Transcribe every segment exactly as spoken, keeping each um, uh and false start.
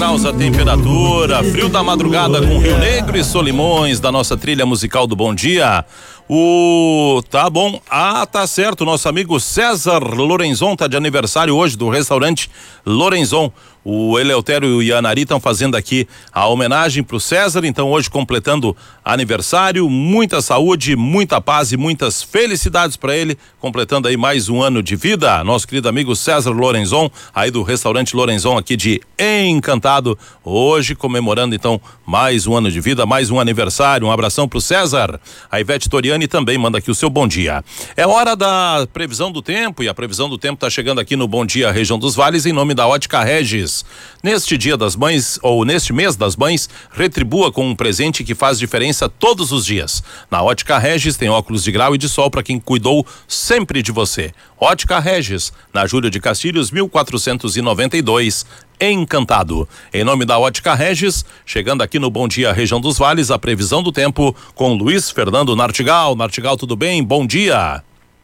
graus a temperatura, frio da madrugada com Rio Negro e Solimões, da nossa trilha musical do Bom Dia. O tá bom, ah, tá certo, nosso amigo César Lorenzon tá de aniversário hoje, do restaurante Lorenzon. O Eleutério e a Anari estão fazendo aqui a homenagem pro César, então hoje completando aniversário, muita saúde, muita paz e muitas felicidades para ele, completando aí mais um ano de vida. Nosso querido amigo César Lorenzon, aí do restaurante Lorenzon aqui de Encantado, hoje comemorando então mais um ano de vida, mais um aniversário. Um abração pro César. A Ivete Toriani também manda aqui o seu bom dia. É hora da previsão do tempo, e a previsão do tempo tá chegando aqui no Bom Dia Região dos Vales em nome da Ótica Regis. Neste Dia das Mães, ou neste mês das mães, retribua com um presente que faz diferença todos os dias. Na Ótica Regis tem óculos de grau e de sol para quem cuidou sempre de você. Ótica Regis, na Júlio de Castilhos, mil quatrocentos e noventa e dois, Encantado. Em nome da Ótica Regis, chegando aqui no Bom Dia Região dos Vales, a previsão do tempo com Luiz Fernando Nartigal. Nartigal, tudo bem? Bom dia.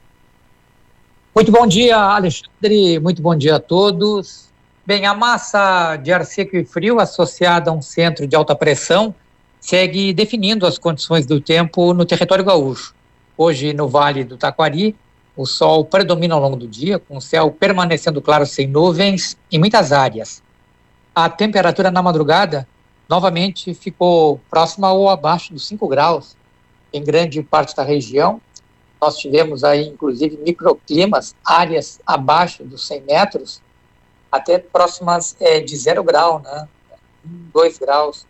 Muito bom dia, Alexandre. Muito bom dia a todos. Bem, a massa de ar seco e frio associada a um centro de alta pressão segue definindo as condições do tempo no território gaúcho. Hoje, no Vale do Taquari, o sol predomina ao longo do dia, com o céu permanecendo claro sem nuvens em muitas áreas. A temperatura na madrugada, novamente, ficou próxima ou abaixo dos cinco graus em grande parte da região. Nós tivemos aí, inclusive, microclimas, áreas abaixo dos cem metros, até próximas é, de zero grau, né? dois graus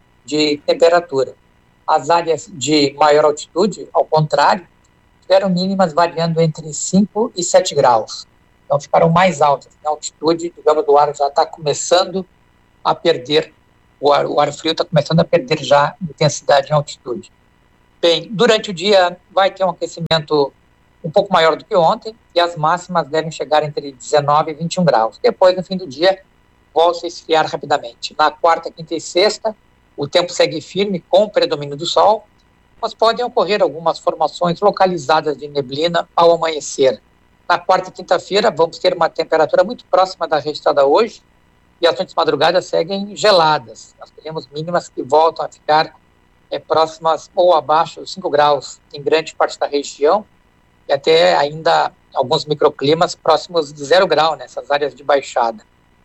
de temperatura. As áreas de maior altitude, ao contrário, tiveram mínimas variando entre cinco e sete graus. Então ficaram mais altas. A altitude, digamos, do ar já está começando a perder, o ar, o ar frio está começando a perder já intensidade em altitude. Bem, durante o dia vai ter um aquecimento um pouco maior do que ontem, e as máximas devem chegar entre dezenove e vinte e um graus. Depois, no fim do dia, volta a esfriar rapidamente. Na quarta, quinta e sexta, o tempo segue firme com o predomínio do sol, mas podem ocorrer algumas formações localizadas de neblina ao amanhecer. Na quarta e quinta-feira, vamos ter uma temperatura muito próxima da registrada hoje, e as noites madrugadas seguem geladas. Nós teremos mínimas que voltam a ficar é, próximas ou abaixo dos cinco graus em grande parte da região, e até ainda alguns microclimas próximos de zero grau nessas áreas de baixada.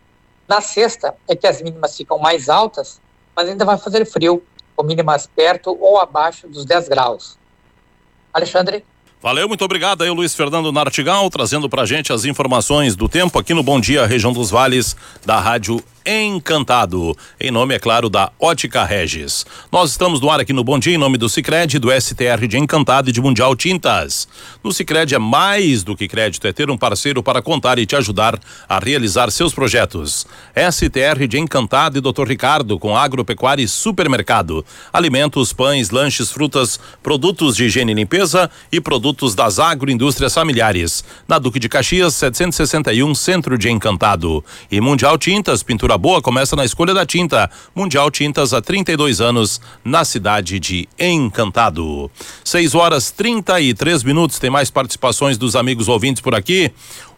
Na sexta é que as mínimas ficam mais altas, mas ainda vai fazer frio, com mínimas perto ou abaixo dos dez graus. Alexandre? Valeu, muito obrigado aí o Luiz Fernando Nartigal, trazendo pra gente as informações do tempo aqui no Bom Dia Região dos Vales, da Rádio Encantado, em nome, é claro, da Ótica Regis. Nós estamos no ar aqui no Bom Dia em nome do Sicredi, do S T R de Encantado e de Mundial Tintas. No Sicredi é mais do que crédito, é ter um parceiro para contar e te ajudar a realizar seus projetos. S T R de Encantado e doutor Ricardo, com agropecuária e supermercado. Alimentos, pães, lanches, frutas, produtos de higiene e limpeza e produtos das agroindústrias familiares. Na Duque de Caxias, setecentos e sessenta e um, Centro de Encantado. E Mundial Tintas, pintura boa começa na escolha da tinta. Mundial Tintas há trinta e dois anos na cidade de Encantado. seis horas trinta e três minutos. Tem mais participações dos amigos ouvintes por aqui.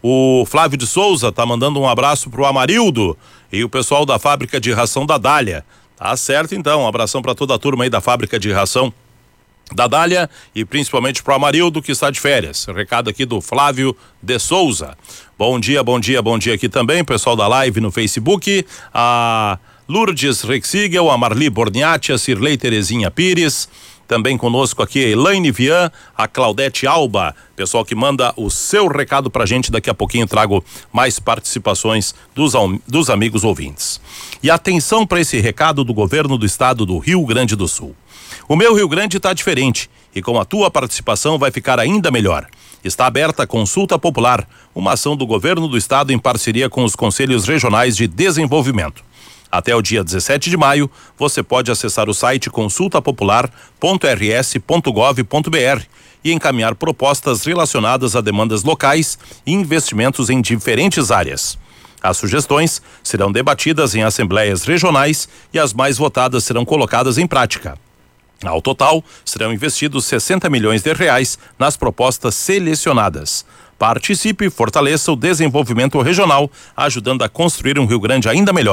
O Flávio de Souza tá mandando um abraço pro Amarildo e o pessoal da fábrica de ração da Dália. Tá certo então, um abração para toda a turma aí da fábrica de ração da Dália e principalmente pro Amarildo que está de férias. Recado aqui do Flávio de Souza. Bom dia, bom dia, bom dia aqui também, pessoal da live no Facebook, a Lourdes Rexigel, a Marli Borniati, a Cirlei Terezinha Pires, também conosco aqui a Elaine Vian, a Claudete Alba, pessoal que manda o seu recado pra gente. Daqui a pouquinho trago mais participações dos, dos amigos ouvintes. E atenção para esse recado do governo do estado do Rio Grande do Sul. O meu Rio Grande está diferente e com a tua participação vai ficar ainda melhor. Está aberta a consulta popular, uma ação do governo do estado em parceria com os conselhos regionais de desenvolvimento. Até o dia dezessete de maio, você pode acessar o site consulta popular ponto r s ponto gov ponto b r e encaminhar propostas relacionadas a demandas locais e investimentos em diferentes áreas. As sugestões serão debatidas em assembleias regionais e as mais votadas serão colocadas em prática. Ao total, serão investidos sessenta milhões de reais nas propostas selecionadas. Participe e fortaleça o desenvolvimento regional, ajudando a construir um Rio Grande ainda melhor.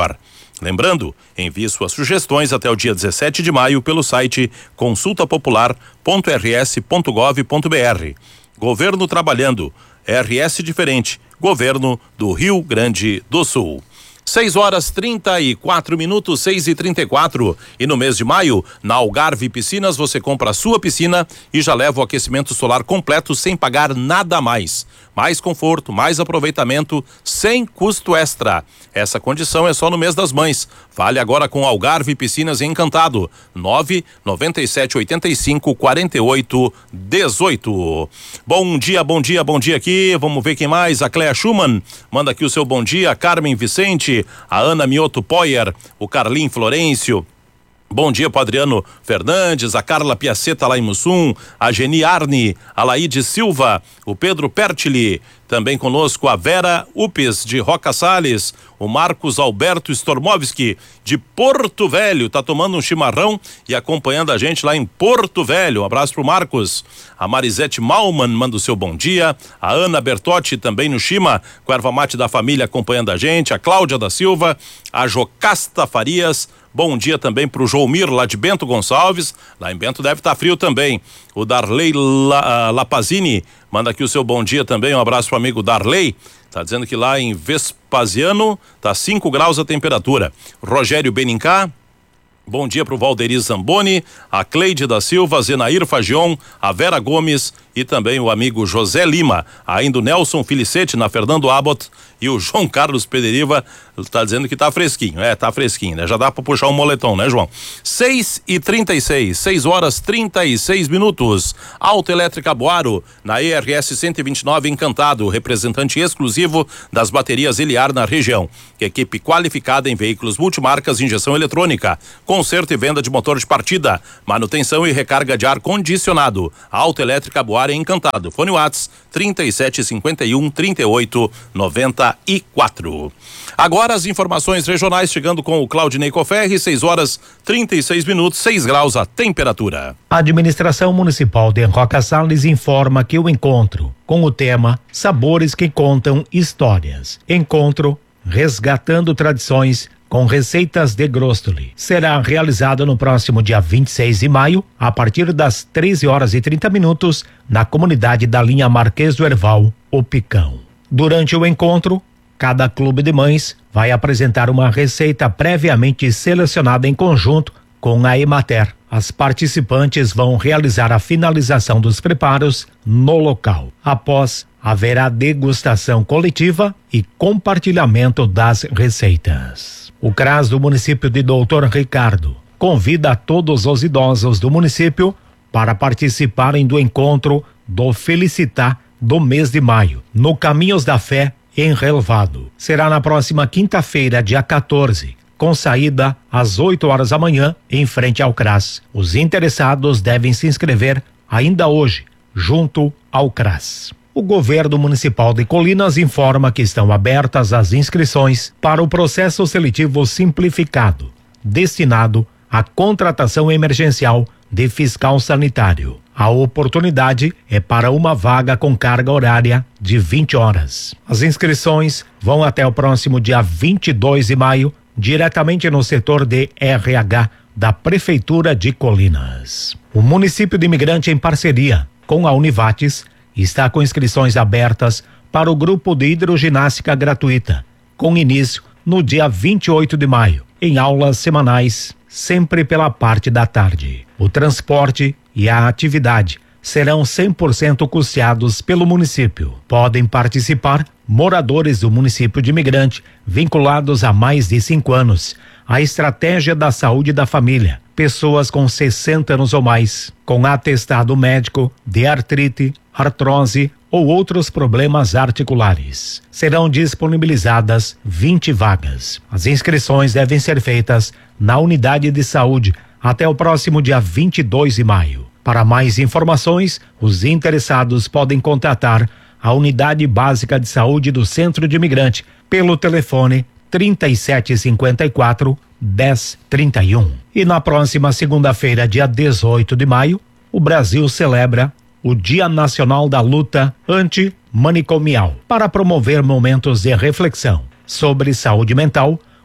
Lembrando, envie suas sugestões até o dia dezessete de maio pelo site consulta popular ponto r s ponto gov ponto b r. Governo trabalhando, R S diferente, Governo do Rio Grande do Sul. seis horas trinta e quatro minutos, seis e trinta e quatro. E no mês de maio, na Algarve Piscinas, você compra a sua piscina e já leva o aquecimento solar completo sem pagar nada a mais. Mais conforto, mais aproveitamento, sem custo extra. Essa condição é só no mês das mães. Fale agora com Algarve Piscinas em Encantado. nove nove sete oito cinco quatro oito um oito. Bom dia, bom dia, bom dia aqui. Vamos ver quem mais. A Cléa Schumann manda aqui o seu bom dia. Carmen Vicente, a Ana Mioto Poyer, o Carlim Florencio. Bom dia pro Adriano Fernandes, a Carla Piaceta lá em Mussum, a Geni Arne, a Laide Silva, o Pedro Pertili, também conosco a Vera Upes de Roca Salles, o Marcos Alberto Stormovski de Porto Velho, tá tomando um chimarrão e acompanhando a gente lá em Porto Velho. Um abraço pro Marcos. A Marisete Malman manda o seu bom dia, a Ana Bertotti também no Chima, com a erva mate da família acompanhando a gente, a Cláudia da Silva, a Jocasta Farias. Bom dia também pro Joumir lá de Bento Gonçalves, lá em Bento deve estar frio também. O Darley La, uh, Lapazini manda aqui o seu bom dia também, um abraço pro amigo Darley, tá dizendo que lá em Vespasiano tá cinco graus a temperatura. Rogério Benincá, bom dia pro Valderi Zamboni, a Cleide da Silva, Zenair Fagion, a Vera Gomes e também o amigo José Lima, ainda o Nelson Felicete na Fernando Abbott e o João Carlos Pederiva tá dizendo que tá fresquinho. É, tá fresquinho, né? Já dá pra puxar um moletom, né, João? seis e trinta e seis, seis horas trinta e seis minutos. Autoelétrica Boaro, na E R S cento e vinte e nove Encantado, representante exclusivo das baterias Eliar na região. Equipe qualificada em veículos multimarcas, injeção eletrônica, conserto e venda de motor de partida, manutenção e recarga de ar condicionado. Autoelétrica Boaro em Encantado. Fone Whats trinta e sete cinquenta e um, trinta e oito noventa e quatro. Agora as informações regionais chegando com o Claudinei Coferri, seis horas trinta e seis minutos, seis graus a temperatura. A administração municipal de Roca Salles informa que o encontro com o tema Sabores que Contam Histórias, encontro Resgatando Tradições com receitas de Grostoli, será realizado no próximo dia vinte e seis de maio, a partir das treze horas e trinta minutos, na comunidade da linha Marquês do Herval, o Picão. Durante o encontro, cada clube de mães vai apresentar uma receita previamente selecionada em conjunto com a Emater. As participantes vão realizar a finalização dos preparos no local. Após, haverá degustação coletiva e compartilhamento das receitas. O CRAS do município de Doutor Ricardo convida a todos os idosos do município para participarem do encontro do Felicitar do mês de maio, no Caminhos da Fé, em Relvado. Será na próxima quinta-feira, dia quatorze, com saída às oito horas da manhã, em frente ao CRAS. Os interessados devem se inscrever ainda hoje, junto ao CRAS. O governo municipal de Colinas informa que estão abertas as inscrições para o processo seletivo simplificado, destinado à contratação emergencial de fiscal sanitário. A oportunidade é para uma vaga com carga horária de vinte horas. As inscrições vão até o próximo dia vinte e dois de maio, diretamente no setor de R H da Prefeitura de Colinas. O município de Imigrante, em parceria com a Univates, está com inscrições abertas para o grupo de hidroginástica gratuita, com início no dia vinte e oito de maio, em aulas semanais, sempre pela parte da tarde. O transporte e a atividade serão cem por cento custeados pelo município. Podem participar moradores do município de Imigrante, vinculados há mais de cinco anos à estratégia da saúde da família, pessoas com sessenta anos ou mais, com atestado médico de artrite, artrose ou outros problemas articulares. Serão disponibilizadas vinte vagas. As inscrições devem ser feitas na unidade de saúde até o próximo dia vinte e dois de maio. Para mais informações, os interessados podem contatar a Unidade Básica de Saúde do Centro de Imigrante pelo telefone trinta e sete cinquenta e quatro, dez trinta e um. E na próxima segunda-feira, dia dezoito de maio, o Brasil celebra o Dia Nacional da Luta Antimanicomial. Para promover momentos de reflexão sobre saúde mental,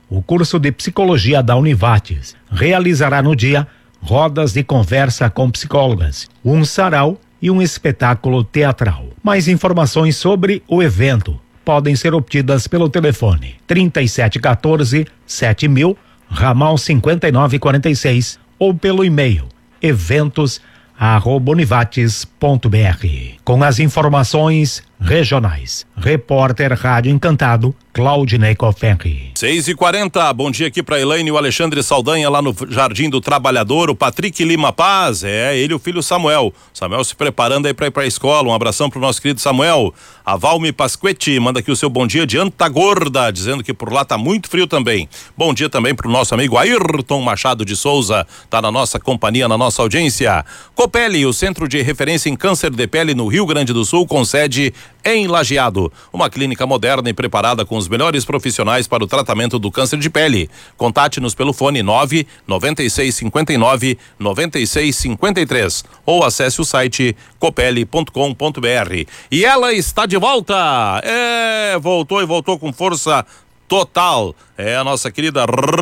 o curso de psicologia da Univates. Realizará no dia rodas de conversa com psicólogas, um sarau e um espetáculo teatral. Mais informações sobre o evento podem ser obtidas pelo telefone trinta e sete quatorze, sete mil, ramal cinquenta e nove quarenta e seis ou pelo e-mail eventos arroba univates ponto br. Com as informações regionais, repórter Rádio Encantado, Claudinei Cofferri. seis e quarenta, bom dia aqui para Elaine e o Alexandre Saldanha lá no Jardim do Trabalhador, o Patrick Lima Paz, é ele e o filho Samuel. Samuel se preparando aí para ir para a escola. Um abração pro nosso querido Samuel. A Valme Pasquetti manda aqui o seu bom dia de Antagorda, dizendo que por lá tá muito frio também. Bom dia também pro nosso amigo Ayrton Machado de Souza, tá na nossa companhia, na nossa audiência. Copeli, o centro de referência em câncer de pele no Rio Grande do Sul, com sede em Lajeado, uma clínica moderna e preparada com os melhores profissionais para o tratamento do câncer de pele. Contate-nos pelo fone nove nove seis cinco nove nove seis cinco três ou acesse o site copeli ponto com ponto br. E ela está de volta, é, voltou e voltou com força total, é a nossa querida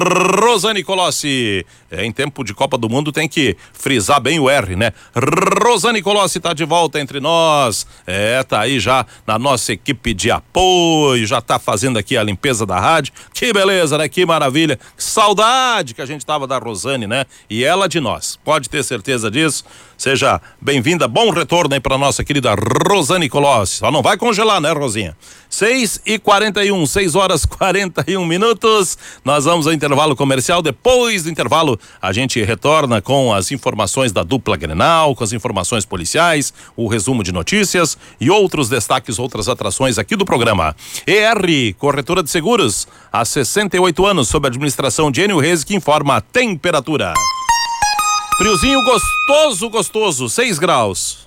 Rosane Colossi. É, em tempo de Copa do Mundo tem que frisar bem o R, né? Rosane Colossi tá de volta entre nós, é, tá aí já na nossa equipe de apoio, já tá fazendo aqui a limpeza da rádio. Que beleza, né? Que maravilha, que saudade que a gente tava da Rosane, né? E ela de nós, pode ter certeza disso. Seja bem-vinda, bom retorno aí pra nossa querida Rosane Colossi. Só não vai congelar, né, Rosinha? seis e quarenta e um, seis horas quarenta e um minutos. Nós vamos ao intervalo comercial. Depois do intervalo, a gente retorna com as informações da dupla Grenal, com as informações policiais, o resumo de notícias e outros destaques, outras atrações aqui do programa. E R, corretora de seguros, há sessenta e oito anos, sob a administração de Enio Reis, que informa a temperatura. Friozinho gostoso, gostoso, seis graus.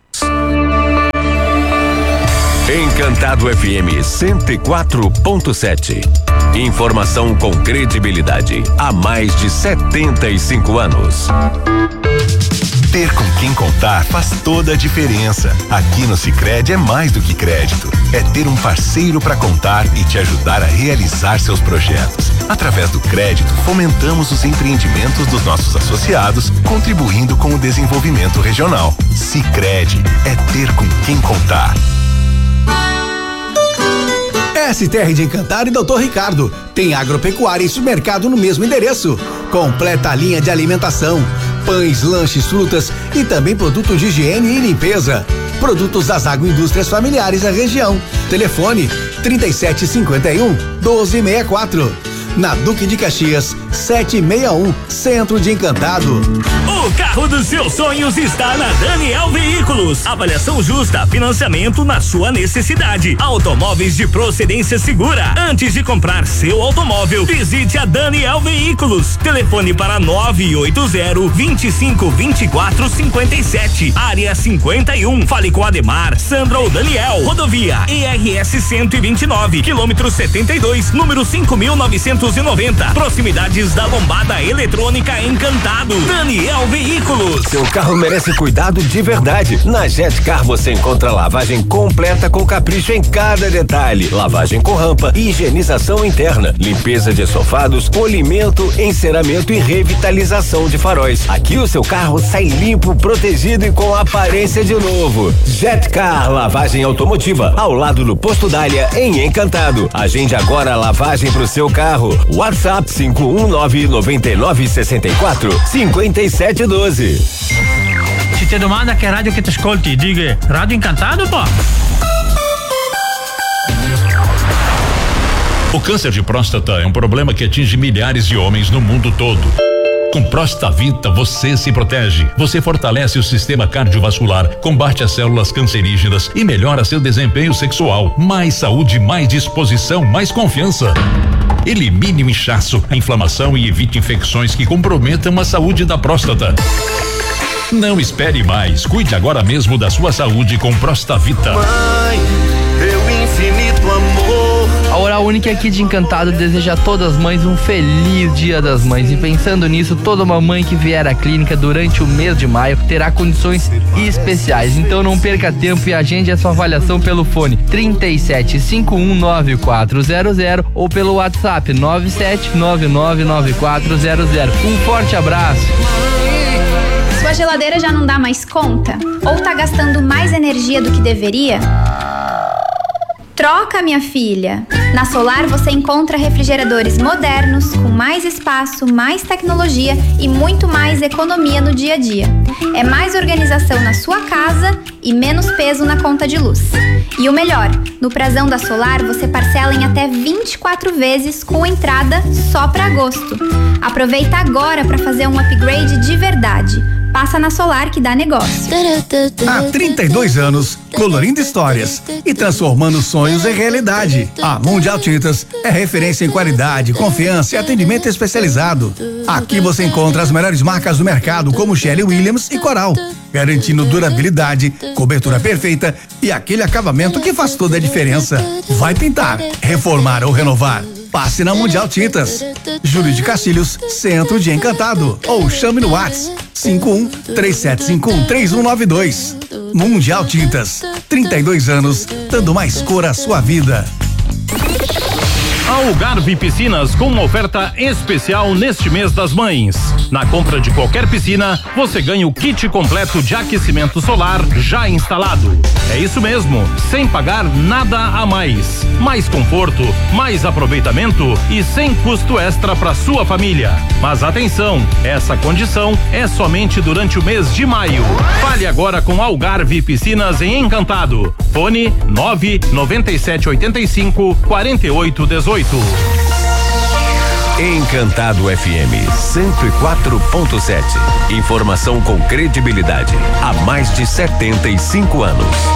Encantado F M cento e quatro ponto sete. Informação com credibilidade há mais de setenta e cinco anos. Ter com quem contar faz toda a diferença. Aqui no Sicredi é mais do que crédito. É ter um parceiro para contar e te ajudar a realizar seus projetos. Através do crédito, fomentamos os empreendimentos dos nossos associados, contribuindo com o desenvolvimento regional. Sicredi é ter com quem contar. S T R de Encantado e doutor Ricardo. Tem agropecuária e supermercado no mesmo endereço. Completa a linha de alimentação, pães, lanches, frutas e também produtos de higiene e limpeza. Produtos das agroindústrias familiares da região. Telefone trinta e sete cinquenta e um, doze sessenta e quatro. Na Duque de Caxias, setecentos e sessenta e um, Centro de Encantado. O carro dos seus sonhos está na Daniel Veículos. Avaliação justa, financiamento na sua necessidade. Automóveis de procedência segura. Antes de comprar seu automóvel, visite a Daniel Veículos. Telefone para nove oito zero, vinte e cinco, vinte e quatro, cinquenta e sete. Área cinquenta e um. Fale com Ademar, Sandra ou Daniel. Rodovia E R S cento e vinte e nove, quilômetro setenta e dois, número cinco mil novecentos e noventa. Proximidades da Lombada Eletrônica Encantado. Daniel Veículos. Seu carro merece cuidado de verdade. Na Jetcar você encontra lavagem completa com capricho em cada detalhe. Lavagem com rampa, higienização interna, limpeza de estofados, polimento, enceramento e revitalização de faróis. Aqui o seu carro sai limpo, protegido e com aparência de novo. Jetcar Lavagem Automotiva, ao lado do Posto Dália, em Encantado. Agende agora a lavagem pro seu carro. WhatsApp cinco um nove, nove nove seis quatro, cinco sete um dois. Se te domanda che radio che ti ascolti, diga Radio Encantado, pô. O câncer de próstata é um problema que atinge milhares de homens no mundo todo. Com Prostavita você se protege. Você fortalece o sistema cardiovascular, combate as células cancerígenas e melhora seu desempenho sexual. Mais saúde, mais disposição, mais confiança. Elimine o inchaço, a inflamação e evite infecções que comprometam a saúde da próstata. Não espere mais. Cuide agora mesmo da sua saúde com Prostavita. Mãe, teu infinito amor Oral Unique aqui de Encantado deseja a todas as mães um feliz Dia das Mães. E pensando nisso, toda uma mãe que vier à clínica durante o mês de maio terá condições especiais. Então não perca tempo e agende a sua avaliação pelo fone trinta e sete, cinquenta e um, noventa e quatro zero zero ou pelo WhatsApp nove sete nove nove nove quatro zero zero. Um forte abraço. Sua geladeira já não dá mais conta? Ou tá gastando mais energia do que deveria? Troca, minha filha! Na Solar você encontra refrigeradores modernos, com mais espaço, mais tecnologia e muito mais economia no dia a dia. É mais organização na sua casa e menos peso na conta de luz. E o melhor, no prazão da Solar você parcela em até vinte e quatro vezes com entrada só para agosto. Aproveita agora para fazer um upgrade de verdade. Passa na Solar que dá negócio. Há trinta e dois anos, colorindo histórias e transformando sonhos em realidade. A Mundial Tintas é referência em qualidade, confiança e atendimento especializado. Aqui você encontra as melhores marcas do mercado, como Sherwin Williams e Coral, garantindo durabilidade, cobertura perfeita e aquele acabamento que faz toda a diferença. Vai pintar, reformar ou renovar? Passe na Mundial Tintas. Júlio de Castilhos, Centro de Encantado. Ou chame no WhatsApp cinco um três sete cinco um três um nove dois. Mundial Tintas, trinta e dois anos, dando mais cor à sua vida. Algarve Piscinas com uma oferta especial neste mês das mães. Na compra de qualquer piscina, você ganha o kit completo de aquecimento solar já instalado. É isso mesmo, sem pagar nada a mais. Mais conforto, mais aproveitamento e sem custo extra para sua família. Mas atenção, essa condição é somente durante o mês de maio. Fale agora com Algarve Piscinas em Encantado. Fone nove nove sete oito cinco quatro oito um oito. Encantado F M cento e quatro ponto sete. Informação com credibilidade há mais de setenta e cinco anos.